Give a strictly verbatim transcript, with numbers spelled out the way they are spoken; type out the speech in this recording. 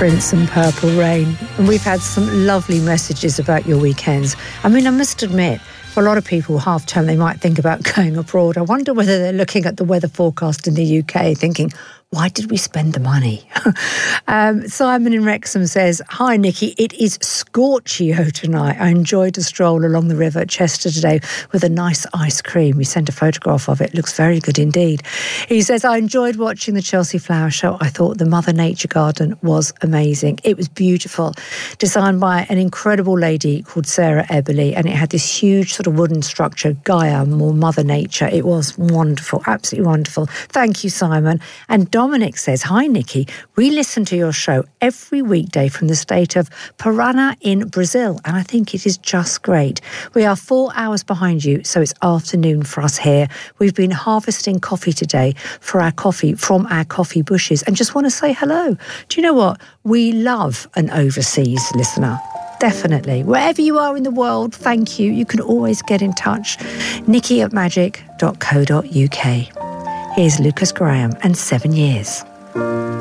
Prince and Purple Rain. And we've had some lovely messages about your weekends. I mean, I must admit, for a lot of people, half-term, they might think about going abroad. I wonder whether they're looking at the weather forecast in the U K thinking, why did we spend the money? um, Simon in Wrexham says, hi, Nikki, it is scorchio tonight. I enjoyed a stroll along the river at Chester today with a nice ice cream. We sent a photograph of it. Looks very good indeed. He says, I enjoyed watching the Chelsea Flower Show. I thought the Mother Nature Garden was amazing. It was beautiful, designed by an incredible lady called Sarah Eberly, and it had this huge sort of wooden structure, Gaia, or Mother Nature. It was wonderful, absolutely wonderful. Thank you, Simon. And Dominic says, hi, Nikki. We listen to your show every weekday from the state of Paraná in Brazil, and I think it is just great. We are four hours behind you, so it's afternoon for us here. We've been harvesting coffee today for our coffee from our coffee bushes, and just want to say hello. Do you know what? We love an overseas listener. Definitely. Wherever you are in the world, thank you. You can always get in touch. Nikki at magic dot co dot uk. Here's Lucas Graham and Seven Years.